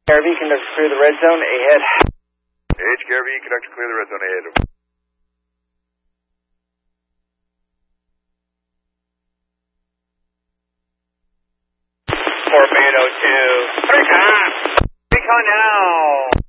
KRV, conductor clear the red zone, ahead. HKRV, conductor clear the red zone, ahead. Torpedo 2. Recon now.